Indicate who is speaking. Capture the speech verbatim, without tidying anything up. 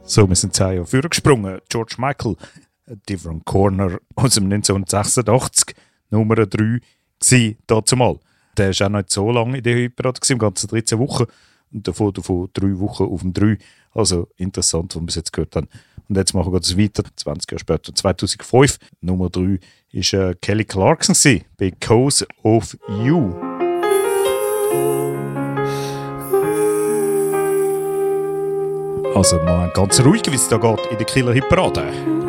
Speaker 1: So, wir sind zehn Jahre vorgesprungen. George Michael, A Different Corner aus dem neunzehnhundertsechsundachtzig, Nummer drei, war dazu mal. Der war auch nicht so lange in der Hitparade, im ganzen dreizehn Wochen. Und davon, davon drei Wochen auf dem drei. Also interessant, was wir jetzt gehört haben. Und jetzt machen wir es weiter, zwanzig Jahre später, zweitausendfünf. Nummer drei war äh, Kelly Clarkson, gewesen, Because of You. Also mal ganz ruhig, wie es da geht in der Killer Hitparade.